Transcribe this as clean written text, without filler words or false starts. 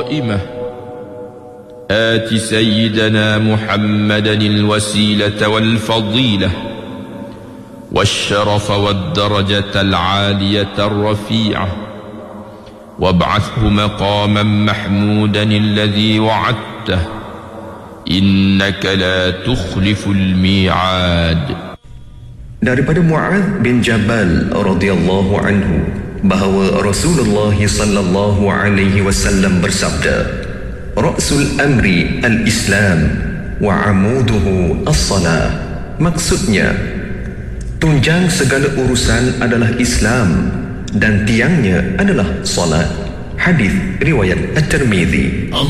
قائمة آت سيدنا محمدا الوسيلة والفضيلة والشرف والدرجة العالية الرفيعة وابعثه مقاما محمودا الذي وعدته إنك لا تخلف الميعاد. Daripada Mu'adz bin Jabal radhiyallahu anhu bahawa Rasulullah sallallahu alaihi wasallam bersabda, Ra'sul amri al-Islam wa amuduhu as-salah. Maksudnya, tunjang segala urusan adalah Islam dan tiangnya adalah salat. Hadis riwayat At-Tirmizi.